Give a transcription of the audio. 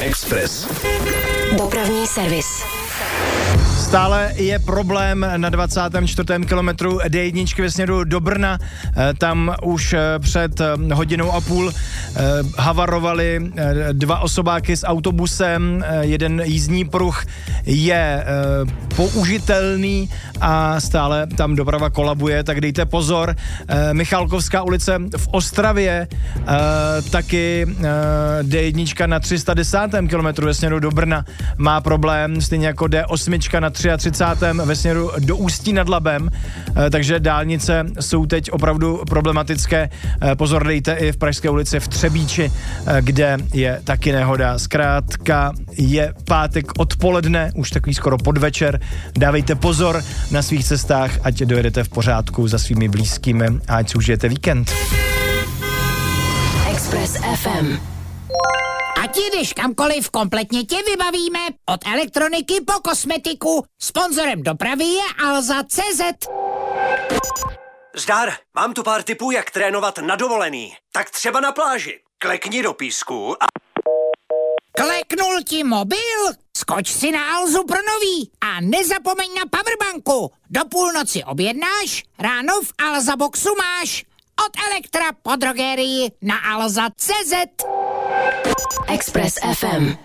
Express. Dopravní servis. Stále je problém na 24. kilometru D1 ve směru do Brna. Tam už před hodinou a půl havarovali dva osobáky s autobusem. Jeden jízdní pruh je použitelný a stále tam doprava kolabuje, tak dejte pozor. Michalkovská ulice v Ostravě, taky D1 na 310. kilometru ve směru do Brna má problém, stejně jako D8 na 33. ve směru do Ústí nad Labem, takže dálnice jsou teď opravdu problematické. Pozor dejte i v Pražské ulici v Třebíči, kde je taky nehoda. Zkrátka je pátek odpoledne, už takový skoro podvečer. Dávejte pozor na svých cestách, ať dojedete v pořádku za svými blízkými a ať si užijete víkend. Express FM. Ať jdeš kamkoliv, kompletně tě vybavíme. Od elektroniky po kosmetiku. Sponzorem dopravy je Alza.cz. Zdar, mám tu pár tipů, jak trénovat na dovolený. Tak třeba na pláži. Klekni do písku a... Kleknul ti mobil? Skoč si na Alzu pro nový a nezapomeň na powerbanku. Do půlnoci objednáš, ráno v Alza Boxu máš. Od Elektra po drogerii na Alza.cz. Express FM.